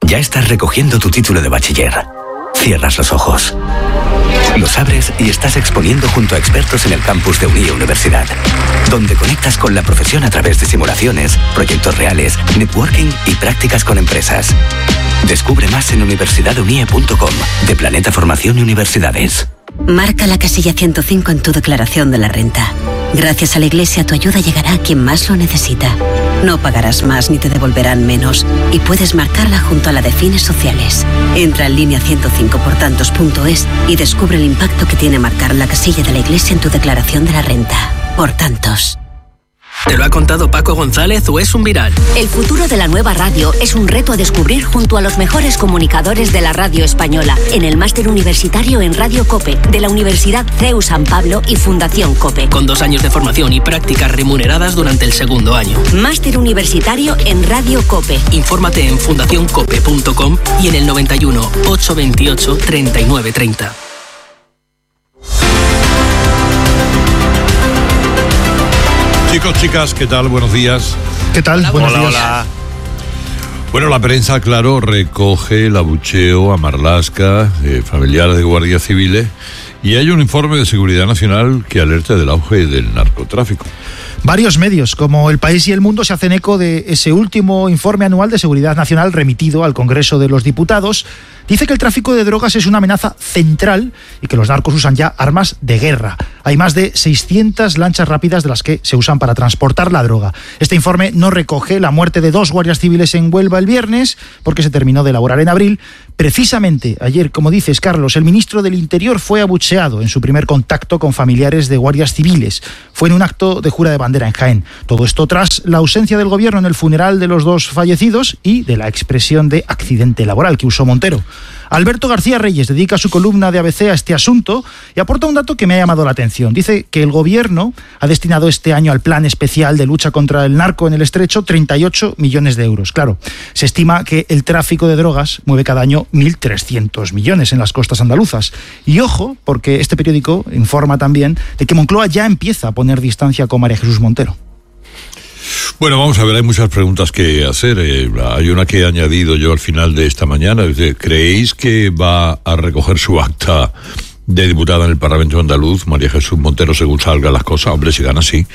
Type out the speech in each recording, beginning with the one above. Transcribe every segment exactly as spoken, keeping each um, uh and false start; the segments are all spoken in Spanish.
Ya estás recogiendo tu título de bachiller. Cierras los ojos. Los abres y estás exponiendo junto a expertos en el campus de Unie Universidad, donde conectas con la profesión a través de simulaciones, proyectos reales, networking y prácticas con empresas. Descubre más en universidad unie punto com, de Planeta Formación y Universidades. Marca la casilla ciento cinco en tu declaración de la renta. Gracias a la Iglesia, tu ayuda llegará a quien más lo necesita. No pagarás más ni te devolverán menos. Y puedes marcarla junto a la de fines sociales. Entra en línea ciento cinco por tantos punto es y descubre el impacto que tiene marcar la casilla de la Iglesia en tu declaración de la renta. Por tantos. ¿Te lo ha contado Paco González o es un viral? El futuro de la nueva radio es un reto a descubrir junto a los mejores comunicadores de la radio española en el máster universitario en Radio COPE de la Universidad C E U San Pablo y Fundación COPE. Con dos años de formación y prácticas remuneradas durante el segundo año. Máster universitario en Radio COPE. Infórmate en fundación cope punto com y en el noventa y uno, ochocientos veintiocho, treinta y nueve treinta. Chicos, chicas, ¿qué tal? Buenos días. ¿Qué tal? Hola, Buenos hola, días. hola. Bueno, la prensa, claro, recoge el abucheo a Marlaska, eh, familiares de guardias civiles, y hay un informe de Seguridad Nacional que alerta del auge del narcotráfico. Varios medios, como El País y El Mundo, se hacen eco de ese último informe anual de Seguridad Nacional remitido al Congreso de los Diputados. Dice que el tráfico de drogas es una amenaza central y que los narcos usan ya armas de guerra. Hay más de seiscientas lanchas rápidas de las que se usan para transportar la droga. Este informe no recoge la muerte de dos guardias civiles en Huelva el viernes, porque se terminó de elaborar en abril. Precisamente ayer, como dices, Carlos, el ministro del Interior fue abucheado en su primer contacto con familiares de guardias civiles. Fue en un acto de jura de bandera en Jaén. Todo esto tras la ausencia del gobierno en el funeral de los dos fallecidos y de la expresión de accidente laboral que usó Montero. Alberto García Reyes dedica su columna de A B C a este asunto y aporta un dato que me ha llamado la atención. Dice que el gobierno ha destinado este año al plan especial de lucha contra el narco en el Estrecho treinta y ocho millones de euros. Claro, se estima que el tráfico de drogas mueve cada año mil trescientos millones en las costas andaluzas. Y ojo, porque este periódico informa también de que Moncloa ya empieza a poner distancia con María Jesús Montero. Bueno, vamos a ver, hay muchas preguntas que hacer. Eh, hay una que he añadido yo al final de esta mañana. ¿Creéis que va a recoger su acta de diputada en el Parlamento andaluz, María Jesús Montero, según salgan las cosas? Hombre, si gana, sí.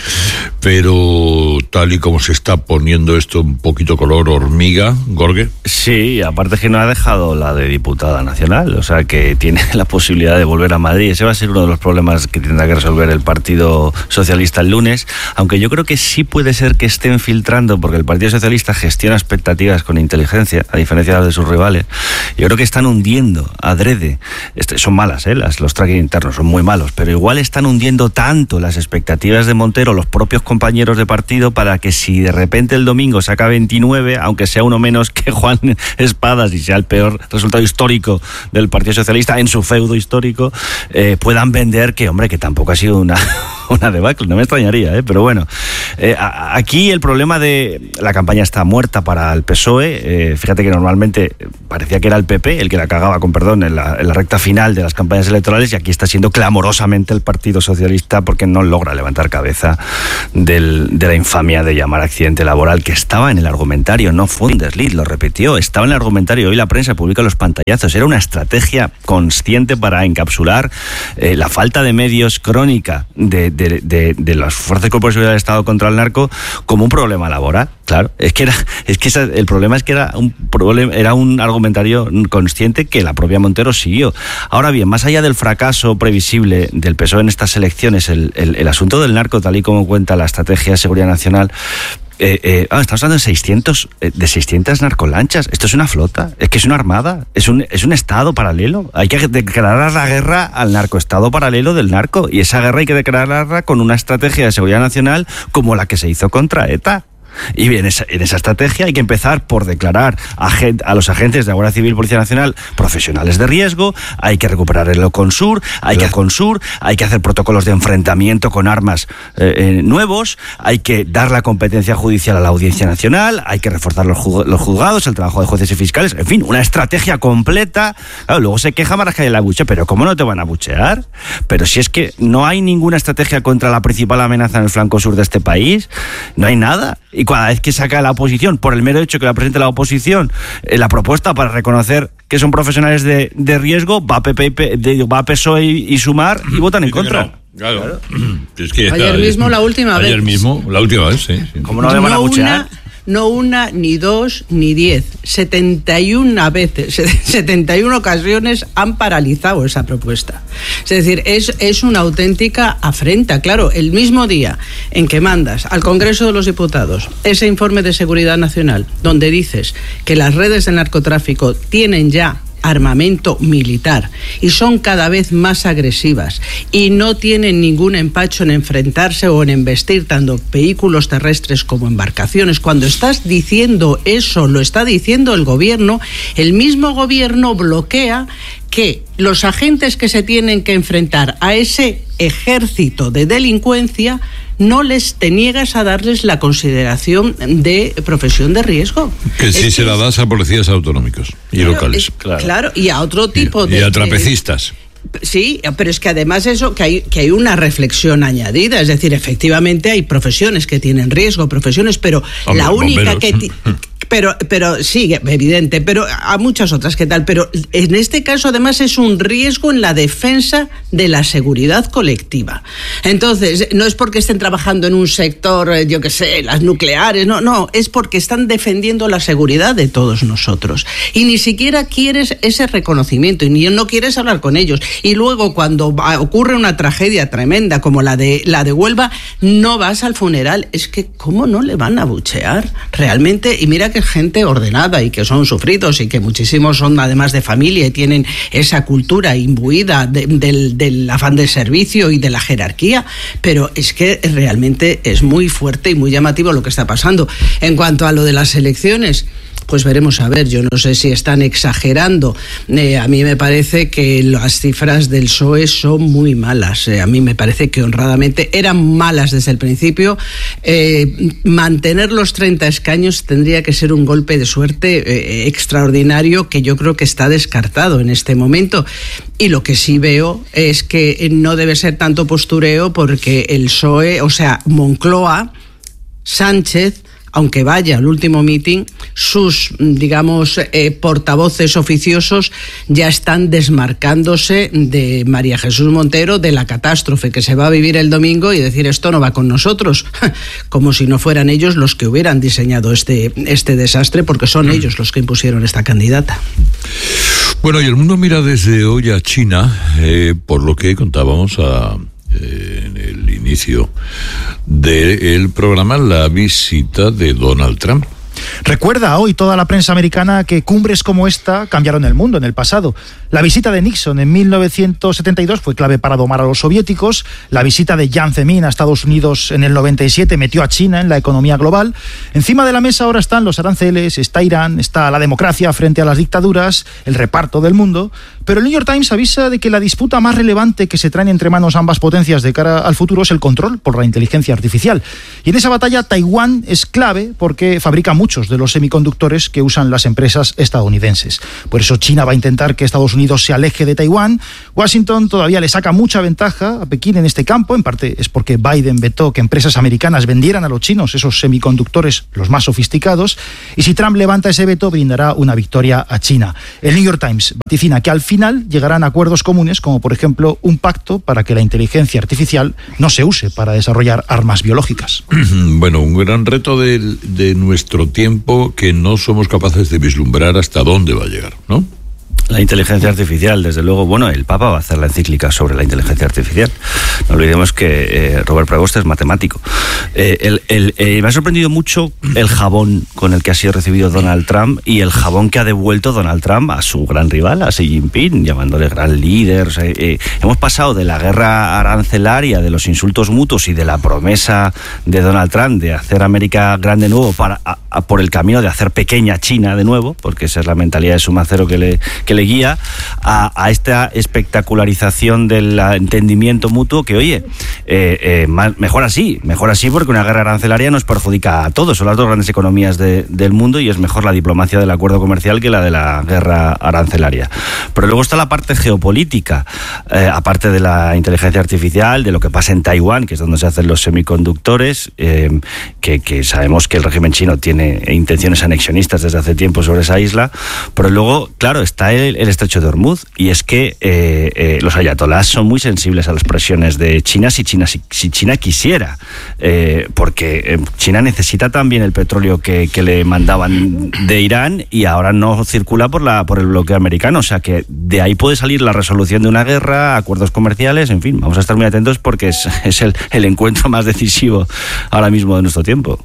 Pero tal y como se está poniendo esto un poquito color hormiga, Gorge. Sí, aparte que no ha dejado la de diputada nacional, o sea que tiene la posibilidad de volver a Madrid. Ese va a ser uno de los problemas que tendrá que resolver el Partido Socialista el lunes, aunque yo creo que sí puede ser que estén filtrando, porque el Partido Socialista gestiona expectativas con inteligencia, a diferencia de las de sus rivales. Yo creo que están hundiendo adrede. Este, son malas, ¿eh? Las los tracking internos son muy malos, pero igual están hundiendo tanto las expectativas de Montero, los propios compañeros de partido, para que si de repente el domingo saca veintinueve, aunque sea uno menos que Juan Espadas y sea el peor resultado histórico del Partido Socialista en su feudo histórico, eh, puedan vender que, hombre, que tampoco ha sido una, una debacle, no me extrañaría, ¿eh? Pero bueno, eh, a, aquí el problema de la campaña está muerta para el P S O E. Eh, fíjate que normalmente parecía que era el P P el que la cagaba, con perdón, en la, en la recta final de las campañas electorales, y aquí está siendo clamorosamente el Partido Socialista porque no logra levantar cabeza del, de la infamia de llamar accidente laboral, que estaba en el argumentario, no fue un desliz, lo repitió, estaba en el argumentario. Hoy la prensa publica los pantallazos. Era una estrategia consciente para encapsular eh, la falta de medios crónica de, de, de, de las fuerzas y cuerpos de seguridad del Estado contra el narco como un problema laboral. Claro, es que era, es que esa, el problema es que era un problema, era un argumentario consciente que la propia Montero siguió. Ahora bien, más allá del fracaso previsible del P S O E en estas elecciones, el, el, el asunto del narco, tal y como cuenta la Estrategia de Seguridad Nacional, eh, eh, ah, estamos hablando de seiscientos, eh, de seiscientas narcolanchas. Esto es una flota, es que es una armada, es un, es un estado paralelo. Hay que declarar la guerra al narcoestado paralelo del narco, y esa guerra hay que declararla con una estrategia de seguridad nacional como la que se hizo contra ETA. Y bien, en esa estrategia hay que empezar por declarar a, a los agentes de la Guardia Civil y Policía Nacional profesionales de riesgo, hay que recuperar el Oconsur, hay que Oconsur, hay que hacer protocolos de enfrentamiento con armas eh, eh, nuevos, hay que dar la competencia judicial a la Audiencia Nacional, hay que reforzar los, juz, los juzgados, el trabajo de jueces y fiscales, en fin, una estrategia completa. Claro, luego se queja Marlaska de la buche, pero ¿cómo no te van a buchear? Pero si es que no hay ninguna estrategia contra la principal amenaza en el flanco sur de este país, no hay nada. Y y cada vez que saca la oposición, por el mero hecho que la presente la oposición, eh, la propuesta para reconocer que son profesionales de, de riesgo, va P P, de, va P S O E y, y Sumar y votan en contra. Claro. claro. Es que ayer mismo la última ayer vez. Ayer mismo la última vez, sí. sí. ¿Cómo no le van a buchear? No una, ni dos, ni diez. setenta y una veces, setenta y una ocasiones han paralizado esa propuesta. Es decir, es, es una auténtica afrenta. Claro, el mismo día en que mandas al Congreso de los Diputados ese informe de seguridad nacional, donde dices que las redes de narcotráfico tienen ya armamento militar y son cada vez más agresivas y no tienen ningún empacho en enfrentarse o en embestir tanto vehículos terrestres como embarcaciones. Cuando estás diciendo eso, lo está diciendo el gobierno, el mismo gobierno bloquea que los agentes que se tienen que enfrentar a ese ejército de delincuencia no les te niegas a darles la consideración de profesión de riesgo. Que si se la das a policías autonómicos y claro, locales. Es, claro. claro, y a otro tipo y, de... Y a trapecistas. De, sí, pero es que además eso, que hay, que hay una reflexión añadida, es decir, efectivamente hay profesiones que tienen riesgo, profesiones, pero Hombre, la única bomberos. que... Ti, Pero, pero sí, evidente, pero a muchas otras, ¿qué tal? Pero en este caso, además, es un riesgo en la defensa de la seguridad colectiva. Entonces, no es porque estén trabajando en un sector, yo qué sé, las nucleares, no, no, es porque están defendiendo la seguridad de todos nosotros. Y ni siquiera quieres ese reconocimiento, y ni no quieres hablar con ellos. Y luego, cuando ocurre una tragedia tremenda como la de, la de Huelva, no vas al funeral. Es que, ¿cómo no le van a buchear? Realmente, y mira que gente ordenada y que son sufridos y que muchísimos son además de familia y tienen esa cultura imbuida de, del, del afán de servicio y de la jerarquía, pero es que realmente es muy fuerte y muy llamativo lo que está pasando. En cuanto a lo de las elecciones, pues veremos a ver, yo no sé si están exagerando. Eh, a mí me parece que las cifras del P S O E son muy malas. Eh, a mí me parece que honradamente eran malas desde el principio. Eh, mantener los treinta escaños tendría que ser un golpe de suerte eh, extraordinario que yo creo que está descartado en este momento. Y lo que sí veo es que no debe ser tanto postureo porque el P S O E, o sea, Moncloa, Sánchez, aunque vaya al último meeting, sus, digamos, eh, portavoces oficiosos ya están desmarcándose de María Jesús Montero, de la catástrofe que se va a vivir el domingo y decir esto no va con nosotros, como si no fueran ellos los que hubieran diseñado este, este desastre, porque son ellos los que impusieron esta candidata. Bueno, y el mundo mira desde hoy a China, eh, por lo que contábamos a... en el inicio del programa, la visita de Donald Trump. Recuerda hoy toda la prensa americana que cumbres como esta cambiaron el mundo en el pasado. La visita de Nixon en mil novecientos setenta y dos fue clave para domar a los soviéticos. La visita de Jiang Zemin a Estados Unidos en el noventa y siete metió a China en la economía global. Encima de la mesa ahora están los aranceles, está Irán, está la democracia frente a las dictaduras, el reparto del mundo. Pero el New York Times avisa de que la disputa más relevante que se traen entre manos ambas potencias de cara al futuro es el control por la inteligencia artificial. Y en esa batalla Taiwán es clave porque fabrica muchos de los semiconductores que usan las empresas estadounidenses. Por eso China va a intentar que Estados Unidos se aleje de Taiwán. Washington todavía le saca mucha ventaja a Pekín en este campo, en parte es porque Biden vetó que empresas americanas vendieran a los chinos esos semiconductores los más sofisticados, y si Trump levanta ese veto brindará una victoria a China. El New York Times vaticina que al final llegarán a acuerdos comunes, como por ejemplo un pacto para que la inteligencia artificial no se use para desarrollar armas biológicas. Bueno, un gran reto de, de nuestro tiempo que no somos capaces de vislumbrar hasta dónde va a llegar, ¿no? La inteligencia artificial, desde luego, bueno, el Papa va a hacer la encíclica sobre la inteligencia artificial. No olvidemos que eh, Robert Prevost es matemático. Eh, el, el, eh, me ha sorprendido mucho el jabón con el que ha sido recibido Donald Trump y el jabón que ha devuelto Donald Trump a su gran rival, a Xi Jinping, llamándole gran líder. O sea, eh, hemos pasado de la guerra arancelaria, de los insultos mutuos y de la promesa de Donald Trump de hacer América grande nuevo para, a, por el camino de hacer pequeña China de nuevo, porque esa es la mentalidad de Sumacero que le, que le guía, a, a esta espectacularización del entendimiento mutuo que, oye, eh, eh, más, mejor así, mejor así porque una guerra arancelaria nos perjudica a todos, son las dos grandes economías de, del mundo y es mejor la diplomacia del acuerdo comercial que la de la guerra arancelaria. Pero luego está la parte geopolítica, eh, aparte de la inteligencia artificial, de lo que pasa en Taiwán, que es donde se hacen los semiconductores, eh, que, que sabemos que el régimen chino tiene intenciones anexionistas desde hace tiempo sobre esa isla, pero luego, claro, está el, el estrecho de Hormuz, y es que eh, eh, los ayatolás son muy sensibles a las presiones de China si China, si, si China quisiera, eh, porque eh, China necesita también el petróleo que, que le mandaban de Irán y ahora no circula por, la, por el bloqueo americano, o sea que de ahí puede salir la resolución de una guerra, acuerdos comerciales, en fin, vamos a estar muy atentos porque es, es el, el encuentro más decisivo ahora mismo de nuestro tiempo.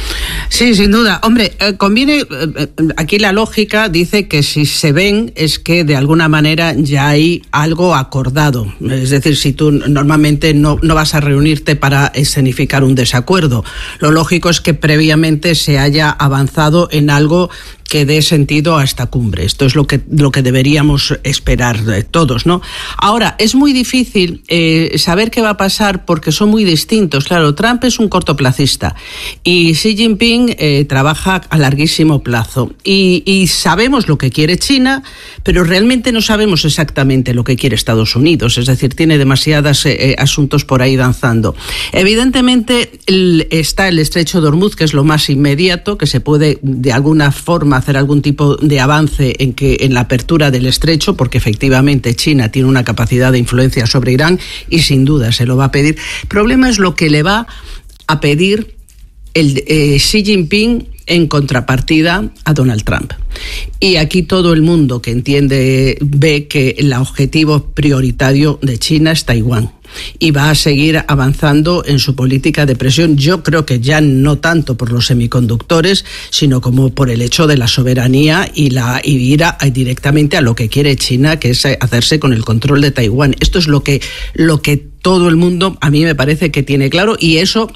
Sí, sin duda. Hombre, eh, conviene, eh, aquí la lógica dice que si se ven es que de alguna manera ya hay algo acordado. Es decir, si tú normalmente no, no vas a reunirte para escenificar un desacuerdo, lo lógico es que previamente se haya avanzado en algo que dé sentido a esta cumbre. Esto es lo que, lo que deberíamos esperar de todos, ¿no? Ahora, es muy difícil eh, saber qué va a pasar porque son muy distintos. Claro, Trump es un cortoplacista y Xi Jinping eh, trabaja a larguísimo plazo. Y, y sabemos lo que quiere China, pero realmente no sabemos exactamente lo que quiere Estados Unidos. Es decir, tiene demasiados eh, asuntos por ahí danzando. Evidentemente, el, está el estrecho de Hormuz, que es lo más inmediato, que se puede de alguna forma hacer algún tipo de avance en que en la apertura del estrecho, porque efectivamente China tiene una capacidad de influencia sobre Irán y sin duda se lo va a pedir. El problema es lo que le va a pedir el eh, Xi Jinping en contrapartida a Donald Trump. Y aquí todo el mundo que entiende ve que el objetivo prioritario de China es Taiwán y va a seguir avanzando en su política de presión. Yo creo que ya no tanto por los semiconductores, sino como por el hecho de la soberanía y, la, y ir a, a directamente a lo que quiere China, que es hacerse con el control de Taiwán. Esto es lo que, lo que todo el mundo a mí me parece que tiene claro, y eso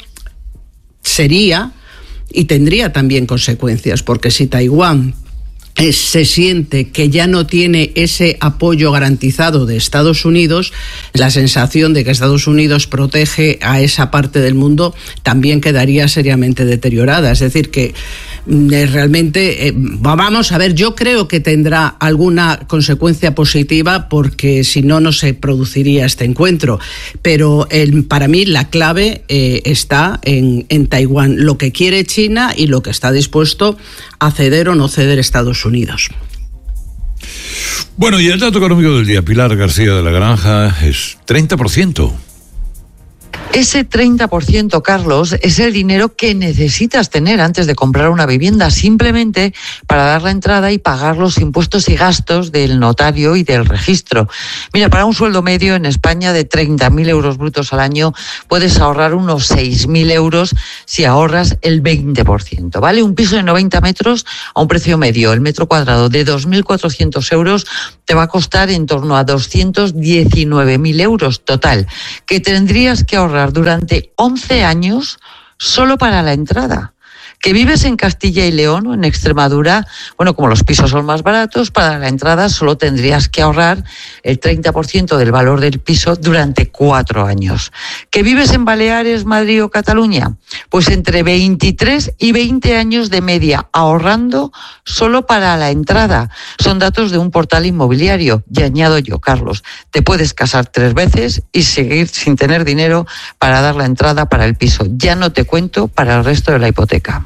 sería y tendría también consecuencias, porque si Taiwán eh, se siente que ya no tiene ese apoyo garantizado de Estados Unidos, la sensación de que Estados Unidos protege a esa parte del mundo también quedaría seriamente deteriorada. Es decir, que eh, realmente, eh, vamos a ver, yo creo que tendrá alguna consecuencia positiva, porque si no, no se produciría este encuentro. Pero el, para mí la clave eh, está en, en Taiwán, lo que quiere China y lo que está dispuesto a ceder o no ceder Estados Unidos. Bueno, y el dato económico del día, Pilar García de la Granja, es treinta por ciento. Ese treinta por ciento, Carlos, es el dinero que necesitas tener antes de comprar una vivienda, simplemente para dar la entrada y pagar los impuestos y gastos del notario y del registro. Mira, para un sueldo medio en España de treinta mil euros brutos al año, puedes ahorrar unos seis mil euros si ahorras el veinte por ciento. ¿Vale? Un piso de noventa metros a un precio medio, el metro cuadrado de dos mil cuatrocientos euros, te va a costar en torno a doscientos diecinueve mil euros total, que tendrías que ahorrar durante once años solo para la entrada. Que vives en Castilla y León o en Extremadura, bueno, como los pisos son más baratos, para la entrada solo tendrías que ahorrar el treinta por ciento del valor del piso durante cuatro años. ¿Que vives en Baleares, Madrid o Cataluña? Pues entre veintitrés y veinte años de media ahorrando solo para la entrada. Son datos de un portal inmobiliario. Y añado yo, Carlos, te puedes casar tres veces y seguir sin tener dinero para dar la entrada para el piso. Ya no te cuento para el resto de la hipoteca.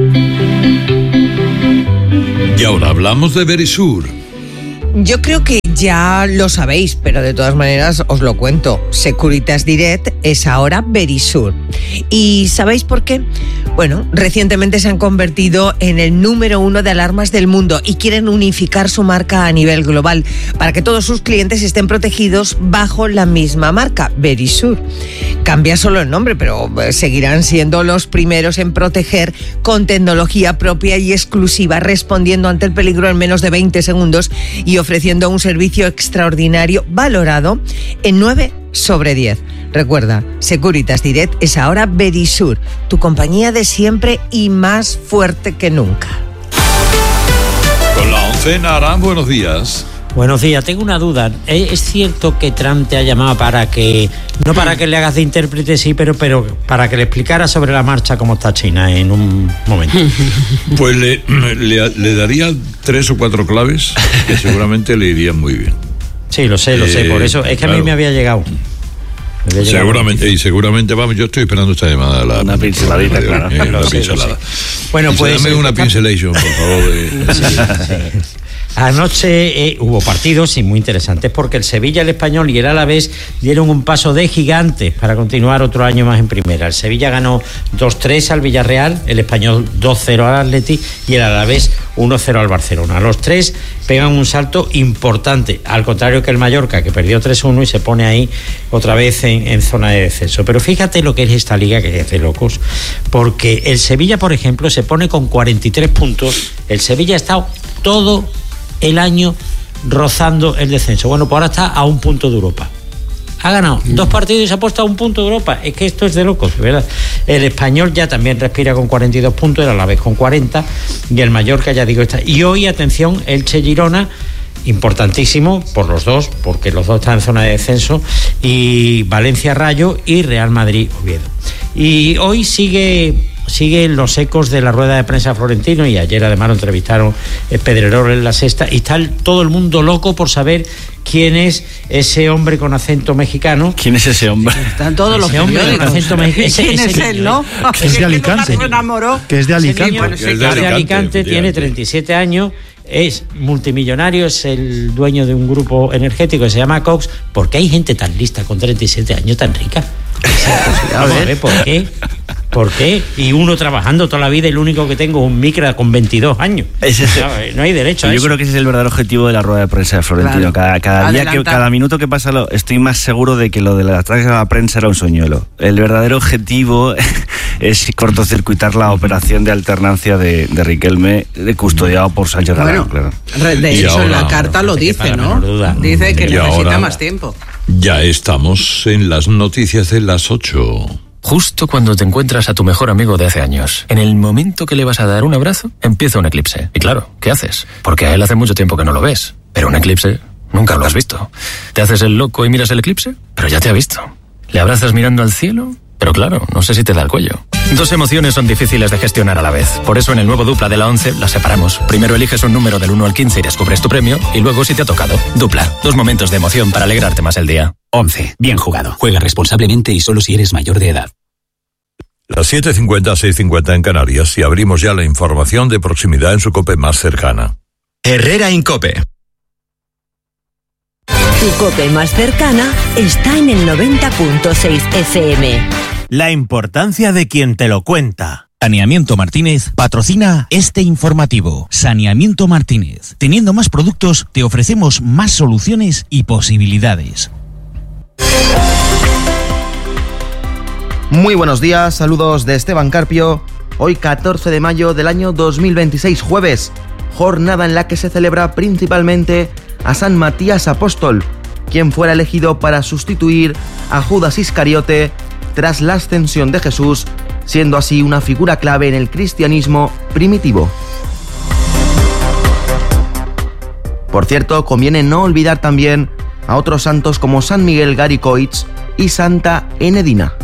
Y ahora hablamos de Verisur. Yo creo que ya lo sabéis, pero de todas maneras os lo cuento. Securitas Direct es ahora Verisur. ¿Y sabéis por qué? Bueno, recientemente se han convertido en el número uno de alarmas del mundo y quieren unificar su marca a nivel global para que todos sus clientes estén protegidos bajo la misma marca, Verisur. Cambia solo el nombre, pero seguirán siendo los primeros en proteger con tecnología propia y exclusiva, respondiendo ante el peligro en menos de veinte segundos y ofreciendo un servicio extraordinario valorado en nueve sobre diez. Recuerda, Securitas Direct es ahora Verisur, tu compañía de siempre y más fuerte que nunca. Con la oncena, Arán, buenos días. Buenos días, tengo una duda. ¿Es cierto que Trump te ha llamado para que, no para que le hagas de intérprete, sí, pero, pero para que le explicara sobre la marcha cómo está China en un momento? Pues le, le, le daría tres o cuatro claves que seguramente le irían muy bien. Sí, lo sé, lo sé, por eso es que claro. A mí me había llegado. Me había seguramente, llegado y seguramente, vamos, yo estoy esperando esta llamada. La, una pinceladita, la, claro. Eh, una pincelada. Bueno, pues... Dame una pincelation, por favor. De... Sí, sí. Anoche eh, hubo partidos y muy interesantes porque el Sevilla, el Español y el Alavés dieron un paso de gigante para continuar otro año más en primera. El Sevilla ganó dos tres al Villarreal, el Español dos cero al Atleti y el Alavés uno cero al Barcelona. Los tres pegan un salto importante, al contrario que el Mallorca, que perdió tres uno y se pone ahí otra vez en, en zona de descenso. Pero fíjate lo que es esta liga, que es de locos, porque el Sevilla, por ejemplo, se pone con cuarenta y tres puntos. El Sevilla ha estado todo el año rozando el descenso. Bueno, pues ahora está a un punto de Europa. Ha ganado dos partidos y se ha puesto a un punto de Europa. Es que esto es de locos, ¿verdad? El Español ya también respira con cuarenta y dos puntos, el Alavés con cuarenta y el Mallorca, ya digo, está. Y hoy, atención, Elche Girona, importantísimo por los dos, porque los dos están en zona de descenso, y Valencia Rayo y Real Madrid Oviedo. Y hoy sigue... siguen los ecos de la rueda de prensa Florentino, y ayer además lo entrevistaron el Pedrerol en La Sexta, y está el, todo el mundo loco por saber quién es ese hombre con acento mexicano. ¿Quién es ese hombre? Están todos los hombre con acento mexicano. Ese, ¿quién ese es él, no? Que es de Alicante. Que es de Alicante. Niño, es de Alicante, Alicante tiene treinta y siete años, es multimillonario, es el dueño de un grupo energético que se llama Cox. ¿Por qué hay gente tan lista con treinta y siete años tan rica? A ver, ¿por qué? ¿Por qué? Y uno trabajando toda la vida y el único que tengo es un Micra con veintidós años. Ese es el... no, no hay derecho a Yo eso. Yo creo que ese es el verdadero objetivo de la rueda de prensa de Florentino. Claro. Cada, cada día, que, cada minuto que pasa, lo, estoy más seguro de que lo de la ataque a la prensa era un soñuelo. El verdadero objetivo es cortocircuitar la operación de alternancia de, de Riquelme, de custodiado por Sánchez Galán. Bueno, claro. De hecho, ahora, en la carta lo dice, ¿no? Dice que necesita ahora, más tiempo. Ya estamos en las noticias de las ocho. Justo cuando te encuentras a tu mejor amigo de hace años, en el momento que le vas a dar un abrazo, empieza un eclipse. Y claro, ¿qué haces? Porque a él hace mucho tiempo que no lo ves. Pero un eclipse nunca lo has visto. ¿Te haces el loco y miras el eclipse? Pero ya te ha visto. ¿Le abrazas mirando al cielo? Pero claro, no sé si te da el cuello. Dos emociones son difíciles de gestionar a la vez. Por eso en el nuevo Dupla de la once las separamos. Primero eliges un número del uno al quince y descubres tu premio. Y luego si te ha tocado. Dupla. Dos momentos de emoción para alegrarte más el día. once. Bien jugado. Juega responsablemente y solo si eres mayor de edad. Las siete cincuenta, seis cincuenta en Canarias, y abrimos ya la información de proximidad en su COPE más cercana. Herrera Incope. Tu COPE más cercana está en el noventa punto seis F M. La importancia de quien te lo cuenta. Saneamiento Martínez patrocina este informativo. Saneamiento Martínez. Teniendo más productos, te ofrecemos más soluciones y posibilidades. Muy buenos días, saludos de Esteban Carpio. Hoy catorce de mayo del año dos mil veintiséis, jueves, jornada en la que se celebra principalmente a San Matías Apóstol, quien fuera elegido para sustituir a Judas Iscariote tras la ascensión de Jesús, siendo así una figura clave en el cristianismo primitivo. Por cierto, conviene no olvidar también a otros santos como San Miguel Garicoitz y Santa Enedina.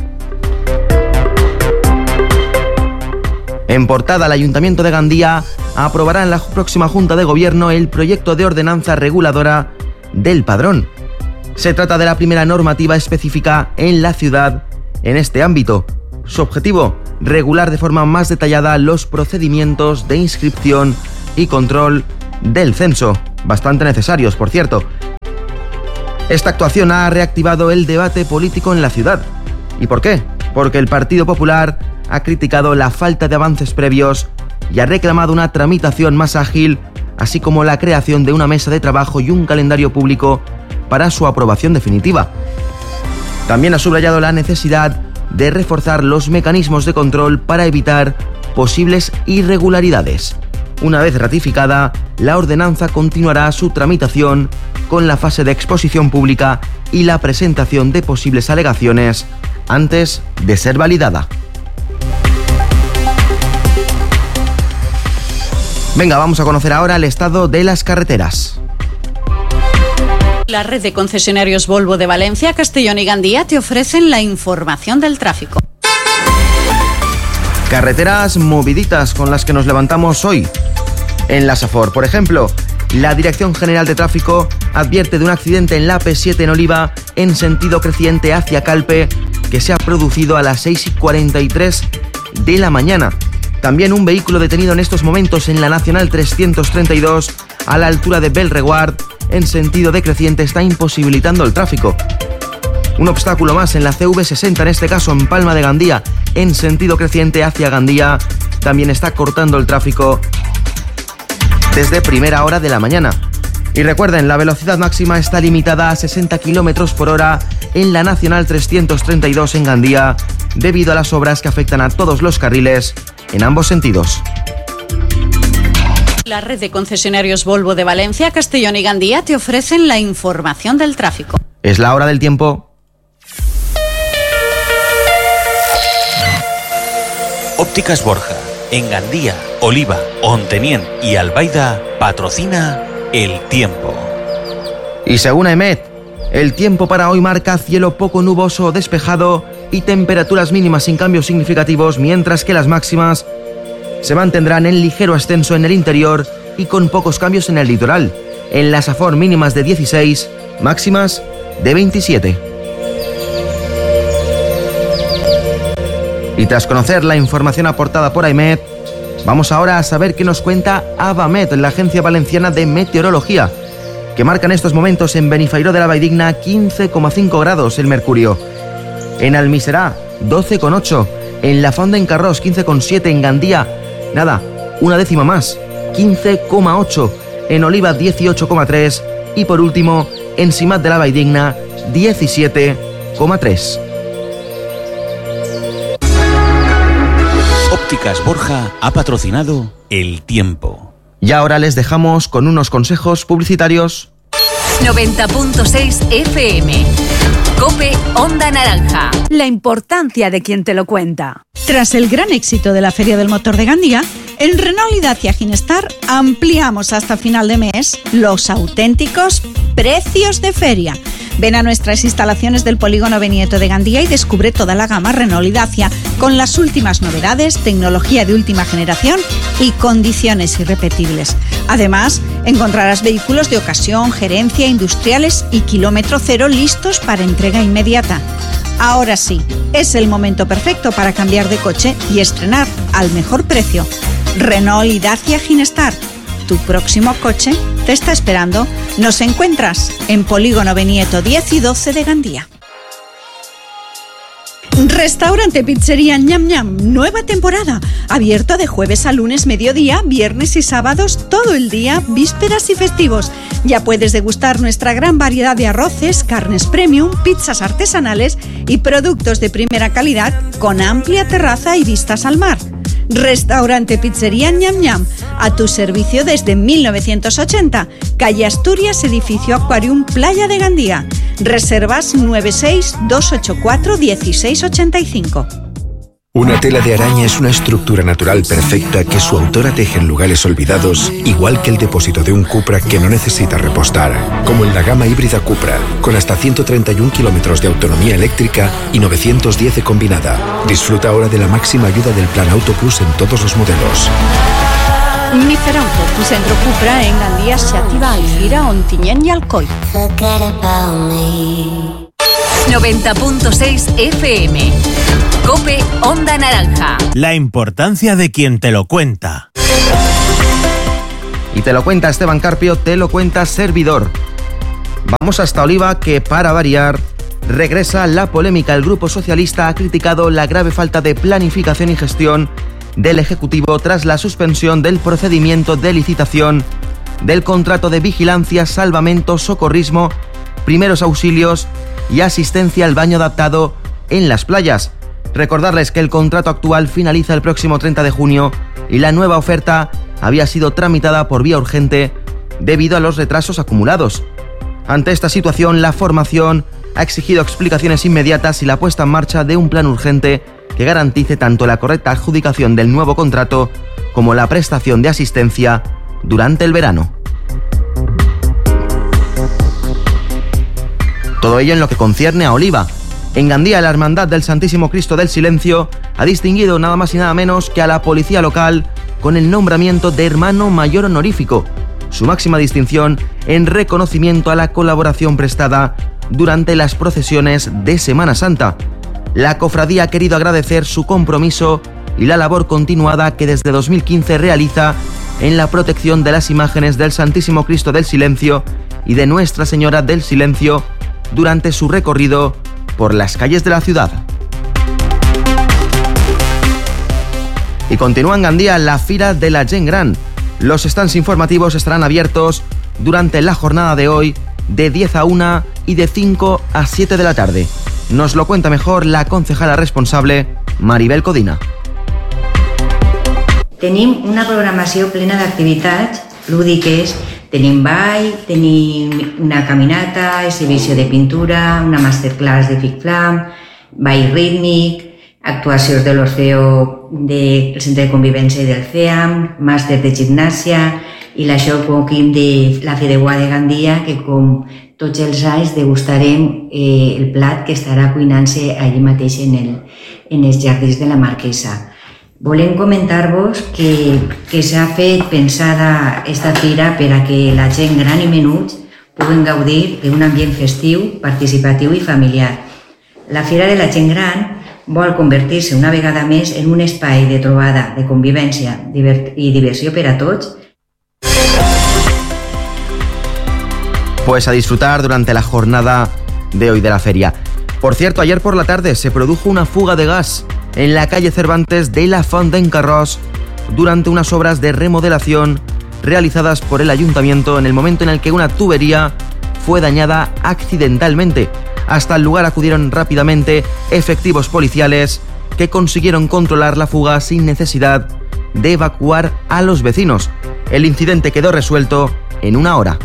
En portada, el Ayuntamiento de Gandía aprobará en la próxima Junta de Gobierno el proyecto de ordenanza reguladora del padrón. Se trata de la primera normativa específica en la ciudad en este ámbito. Su objetivo, regular de forma más detallada los procedimientos de inscripción y control del censo, bastante necesarios, por cierto. Esta actuación ha reactivado el debate político en la ciudad. ¿Y por qué? Porque el Partido Popular ha criticado la falta de avances previos y ha reclamado una tramitación más ágil, así como la creación de una mesa de trabajo y un calendario público para su aprobación definitiva. También ha subrayado la necesidad de reforzar los mecanismos de control para evitar posibles irregularidades. Una vez ratificada, la ordenanza continuará su tramitación con la fase de exposición pública y la presentación de posibles alegaciones antes de ser validada. Venga, vamos a conocer ahora el estado de las carreteras. La red de concesionarios Volvo de Valencia, Castellón y Gandía te ofrecen la información del tráfico. Carreteras moviditas con las que nos levantamos hoy. En la Safor, por ejemplo, la Dirección General de Tráfico advierte de un accidente en la A P siete en Oliva en sentido creciente hacia Calpe que se ha producido a las seis y cuarenta y tres de la mañana. También un vehículo detenido en estos momentos en la Nacional trescientos treinta y dos a la altura de Belreguard en sentido decreciente está imposibilitando el tráfico. Un obstáculo más en la C V sesenta, en este caso en Palma de Gandía, en sentido creciente hacia Gandía, también está cortando el tráfico desde primera hora de la mañana. Y recuerden, la velocidad máxima está limitada a sesenta kilómetros por hora en la Nacional trescientos treinta y dos en Gandía, debido a las obras que afectan a todos los carriles en ambos sentidos. La red de concesionarios Volvo de Valencia, Castellón y Gandía te ofrecen la información del tráfico. Es la hora del tiempo. Ópticas Borja, en Gandía, Oliva, Ontenien y Albaida, patrocina el tiempo. Y según EMET, el tiempo para hoy marca cielo poco nuboso o despejado y temperaturas mínimas sin cambios significativos, mientras que las máximas se mantendrán en ligero ascenso en el interior y con pocos cambios en el litoral. En la Safor, mínimas de dieciséis, máximas de veintisiete. Y tras conocer la información aportada por AEMET, vamos ahora a saber qué nos cuenta Avamet, la Agencia Valenciana de Meteorología, que marca en estos momentos en Benifairó de la Valldigna quince coma cinco grados el mercurio. En Almiserà, doce coma ocho. En La Fonda en Carrós, quince coma siete. En Gandía, nada, una décima más, quince coma ocho. En Oliva, dieciocho coma tres. Y por último, en Simat de la Valldigna, diecisiete coma tres. Ópticas Borja ha patrocinado el tiempo. Y ahora les dejamos con unos consejos publicitarios. noventa punto seis F M. COPE Onda Naranja. La importancia de quien te lo cuenta. Tras el gran éxito de la Feria del Motor de Gandía, en Renault y Dacia Ginestar ampliamos hasta final de mes los auténticos precios de feria. Ven a nuestras instalaciones del Polígono Benieto de Gandía y descubre toda la gama Renault y Dacia con las últimas novedades, tecnología de última generación y condiciones irrepetibles. Además, encontrarás vehículos de ocasión, gerencia, industriales y kilómetro cero listos para entrega inmediata. Ahora sí, es el momento perfecto para cambiar de coche y estrenar al mejor precio. Renault y Dacia Ginestar. Tu próximo coche te está esperando. Nos encuentras en Polígono Benieto diez y doce de Gandía. Restaurante Pizzería Ñam Ñam, nueva temporada. Abierto de jueves a lunes mediodía, viernes y sábados todo el día, vísperas y festivos. Ya puedes degustar nuestra gran variedad de arroces, carnes premium, pizzas artesanales y productos de primera calidad con amplia terraza y vistas al mar. Restaurante Pizzería Ñam Ñam, a tu servicio desde mil novecientos ochenta, calle Asturias, edificio Aquarium, Playa de Gandía. Reservas nueve seis dos ocho cuatro uno seis ocho cinco. Una tela de araña es una estructura natural perfecta que su autora teje en lugares olvidados, igual que el depósito de un Cupra que no necesita repostar, como en la gama híbrida Cupra, con hasta ciento treinta y un kilómetros de autonomía eléctrica y novecientos diez de combinada. Disfruta ahora de la máxima ayuda del Plan Auto Plus en todos los modelos. Miferauto, tu centro Cupra en Gandía, Xàtiva, Alfira, Ontinyent y Alcoi. noventa punto seis F M. COPE Onda Naranja. La importancia de quien te lo cuenta. Y te lo cuenta Esteban Carpio, te lo cuenta Servidor. Vamos hasta Oliva, que para variar regresa la polémica. El Grupo Socialista ha criticado la grave falta de planificación y gestión del Ejecutivo tras la suspensión del procedimiento de licitación del contrato de vigilancia, salvamento, socorrismo, primeros auxilios y asistencia al baño adaptado en las playas. Recordarles que el contrato actual finaliza el próximo treinta de junio y la nueva oferta había sido tramitada por vía urgente debido a los retrasos acumulados. Ante esta situación, la formación ha exigido explicaciones inmediatas y la puesta en marcha de un plan urgente que garantice tanto la correcta adjudicación del nuevo contrato como la prestación de asistencia durante el verano. Todo ello en lo que concierne a Oliva. En Gandía, la Hermandad del Santísimo Cristo del Silencio ha distinguido nada más y nada menos que a la policía local con el nombramiento de hermano mayor honorífico, su máxima distinción en reconocimiento a la colaboración prestada durante las procesiones de Semana Santa. La cofradía ha querido agradecer su compromiso y la labor continuada que desde dos mil quince realiza en la protección de las imágenes del Santísimo Cristo del Silencio y de Nuestra Señora del Silencio durante su recorrido por las calles de la ciudad. Y continúa en Gandía la Fira de la Gent Gran. Los stands informativos estarán abiertos durante la jornada de hoy de diez a una y de cinco a siete de la tarde. Nos lo cuenta mejor la concejala responsable, Maribel Codina. Tenim una programació plena d'activitats lúdiques. Tenim ball, tenim una caminata, exhibició de pintura, una masterclass de Fic Flam, ball rítmic, actuacions de l'Orfeo del Centre de Convivència i del C E A M, màster de gimnàsia i la show cooking de la Fideuà de Gandia, que com tots els anys degustarem eh, el plat que estarà cuinant-se allí mateix en, el, en els jardins de la Marquesa. Volem comentar-vos que, que s'ha fet pensada esta fira per a que la gent gran i menuts puguen gaudir d'un ambient festiu, participatiu i familiar. La Fira de la Gent Gran vol convertir-se una vegada més en un espai de trobada, de convivència i diversió per a tots. Pues a disfrutar durante la jornada de hoy de la feria. Por cierto, ayer por la tarde se produjo una fuga de gas en la calle Cervantes de la Font d'en Carròs durante unas obras de remodelación realizadas por el ayuntamiento en el momento en el que una tubería fue dañada accidentalmente. Hasta el lugar acudieron rápidamente efectivos policiales que consiguieron controlar la fuga sin necesidad de evacuar a los vecinos. El incidente quedó resuelto en una hora.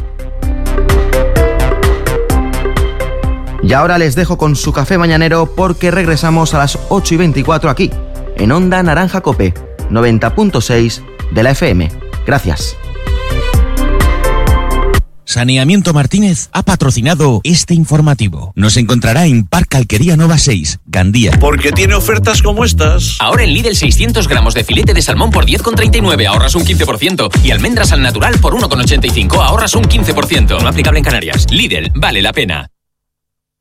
Y ahora les dejo con su café mañanero porque regresamos a las ocho y veinticuatro aquí, en Onda Naranja Cope, noventa punto seis de la F M. Gracias. Saneamiento Martínez ha patrocinado este informativo. Nos encontrará en Parque Alquería Nova seis, Gandía. Porque tiene ofertas como estas. Ahora en Lidl seiscientos gramos de filete de salmón por diez con treinta y nueve, ahorras un quince por ciento. Y almendras al natural por uno con ochenta y cinco, ahorras un quince por ciento. No aplicable en Canarias. Lidl, vale la pena.